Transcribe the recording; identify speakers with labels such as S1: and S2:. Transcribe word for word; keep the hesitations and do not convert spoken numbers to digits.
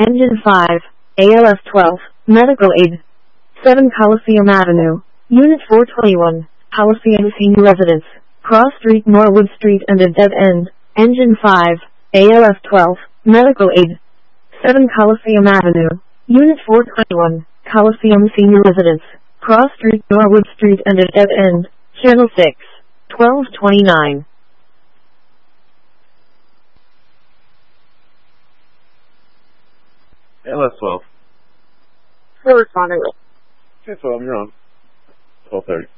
S1: Engine five, A L F twelve, Medical Aid. seven Coliseum Avenue, Unit four twenty-one, Coliseum Senior Residence, Cross Street, Norwood Street and a dead end. Engine five, A L F twelve, Medical Aid. seven Coliseum Avenue, Unit four twenty-one, Coliseum Senior Residence, Cross Street, Norwood Street and a dead end. Channel six, twelve twenty-nine.
S2: A L F twelve.
S3: Still responding.
S2: Okay, twelve, you're on. twelve thirty.